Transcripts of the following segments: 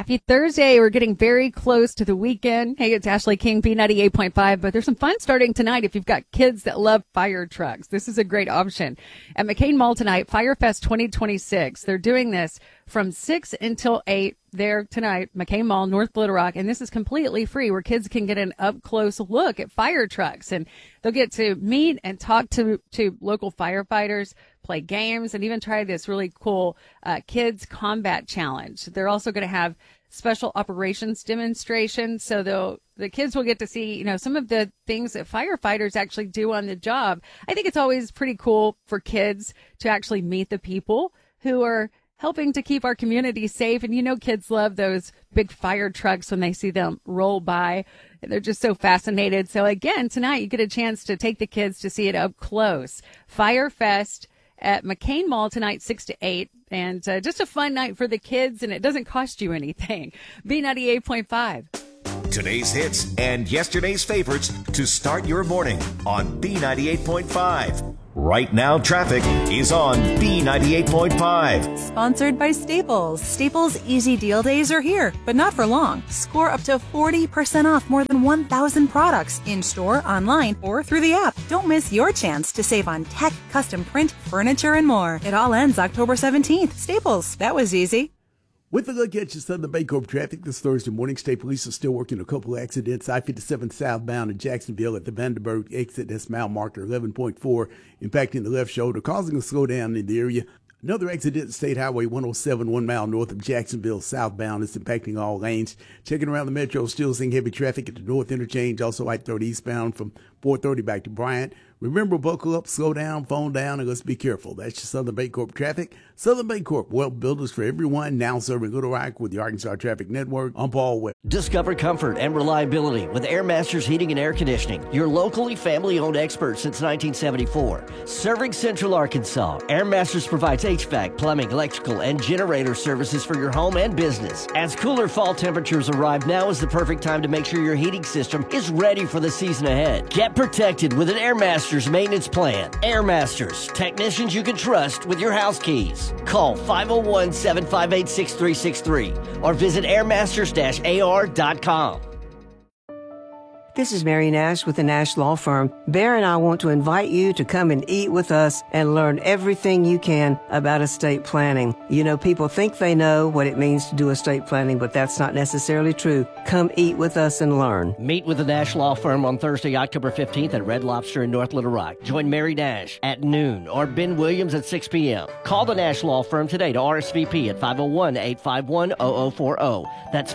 Happy Thursday. We're getting very close to the weekend. Hey, it's Ashley King, B98.5, but there's some fun starting tonight if you've got kids that love fire trucks. This is a great option. At McCain Mall tonight, Firefest 2026. They're doing this from 6 until 8 there tonight, McCain Mall, North Little Rock, and this is completely free where kids can get an up-close look at fire trucks, and they'll get to meet and talk to local firefighters, play games, and even try this really cool kids combat challenge. They're also going to have special operations demonstrations, so the kids will get to see, some of the things that firefighters actually do on the job. I think it's always pretty cool for kids to actually meet the people who are helping to keep our community safe. And kids love those big fire trucks when they see them roll by. They're just so fascinated. So again, tonight you get a chance to take the kids to see it up close. Firefest at McCain Mall tonight, 6 to 8. And just a fun night for the kids, and it doesn't cost you anything. B98.5. Today's hits and yesterday's favorites to start your morning on B98.5. Right now, traffic is on B98.5. Sponsored by Staples. Staples Easy Deal Days are here, but not for long. Score up to 40% off more than 1,000 products in-store, online, or through the app. Don't miss your chance to save on tech, custom print, furniture, and more. It all ends October 17th. Staples. That was easy. With a look at your Southern Bancorp traffic this Thursday morning, state police are still working a couple of accidents. I-57 southbound in Jacksonville at the Vandenberg exit, that's mile marker 11.4, impacting the left shoulder, causing a slowdown in the area. Another accident, State Highway 107, 1 mile north of Jacksonville southbound. It's impacting all lanes. Checking around the metro, still seeing heavy traffic at the north interchange, also I-30 eastbound from 430 back to Bryant. Remember, buckle up, slow down, phone down, and let's be careful. That's your Southern Bancorp traffic. Southern Bancorp, wealth builders for everyone, now serving Little Rock with the Arkansas Traffic Network. I'm Paul Webb. Discover comfort and reliability with Air Masters Heating and Air Conditioning, your locally family-owned expert since 1974. Serving Central Arkansas, Air Masters provides HVAC, plumbing, electrical, and generator services for your home and business. As cooler fall temperatures arrive, now is the perfect time to make sure your heating system is ready for the season ahead. Get protected with an Air Masters maintenance plan. Air Masters, technicians you can trust with your house keys. Call 501-758-6363 or visit airmasters-ar.com. This is Mary Nash with the Nash Law Firm. Bear and I want to invite you to come and eat with us and learn everything you can about estate planning. People think they know what it means to do estate planning, but that's not necessarily true. Come eat with us and learn. Meet with the Nash Law Firm on Thursday, October 15th at Red Lobster in North Little Rock. Join Mary Nash at noon or Ben Williams at 6 p.m. Call the Nash Law Firm today to RSVP at 501-851-0040. That's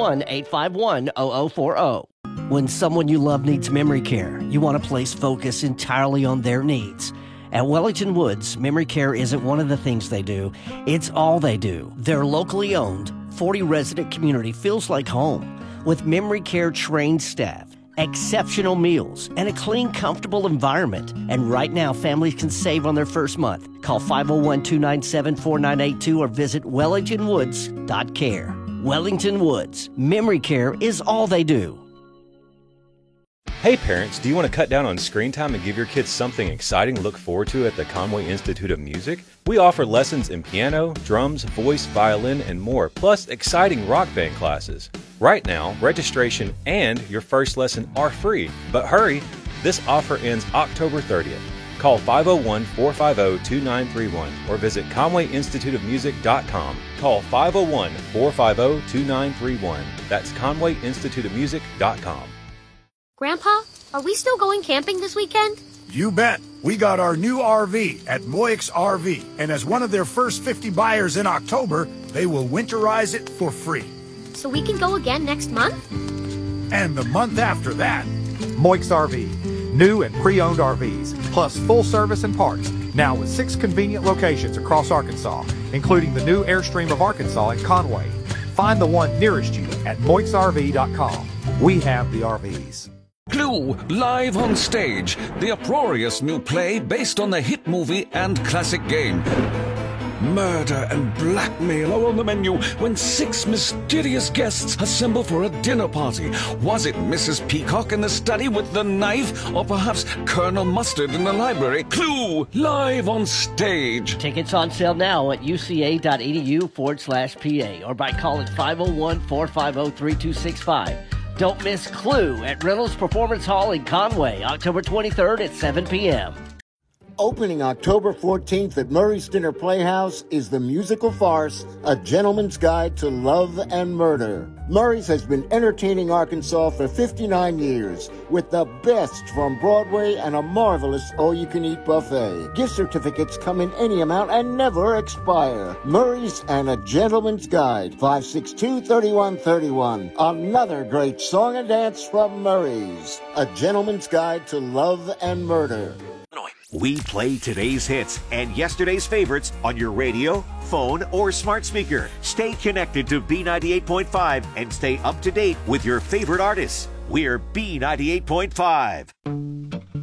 501-851-0040. When someone you love needs memory care, you want to place focus entirely on their needs. At Wellington Woods, memory care isn't one of the things they do, it's all they do. Their locally owned, 40-resident community feels like home, with memory care trained staff, exceptional meals, and a clean, comfortable environment. And right now, families can save on their first month. Call 501-297-4982 or visit wellingtonwoods.care. Wellington Woods, memory care is all they do. Hey parents, do you want to cut down on screen time and give your kids something exciting to look forward to at the Conway Institute of Music? We offer lessons in piano, drums, voice, violin, and more, plus exciting rock band classes. Right now, registration and your first lesson are free, but hurry, this offer ends October 30th. Call 501-450-2931 or visit conwayinstituteofmusic.com. Call 501-450-2931. That's conwayinstituteofmusic.com. Grandpa, are we still going camping this weekend? You bet. We got our new RV at Moix RV, and as one of their first 50 buyers in October, they will winterize it for free. So we can go again next month? And the month after that. Moix RV, new and pre-owned RVs, plus full service and parts, now with 6 convenient locations across Arkansas, including the new Airstream of Arkansas in Conway. Find the one nearest you at moixrv.com. We have the RVs. Clue, live on stage, the uproarious new play based on the hit movie and classic game. Murder and blackmail are on the menu when 6 mysterious guests assemble for a dinner party. Was it Mrs. Peacock in the study with the knife? Or perhaps Colonel Mustard in the library? Clue! Live on stage. Tickets on sale now at uca.edu/PA or by calling 501-450-3265. Don't miss Clue at Reynolds Performance Hall in Conway, October 23rd at 7 p.m. Opening October 14th at Murray's Dinner Playhouse is the musical farce, A Gentleman's Guide to Love and Murder. Murray's has been entertaining Arkansas for 59 years with the best from Broadway and a marvelous all-you-can-eat buffet. Gift certificates come in any amount and never expire. Murray's and A Gentleman's Guide, 562-3131. Another great song and dance from Murray's. A Gentleman's Guide to Love and Murder. We play today's hits and yesterday's favorites on your radio, phone, or smart speaker. Stay connected to B98.5 and stay up to date with your favorite artists. We're B98.5.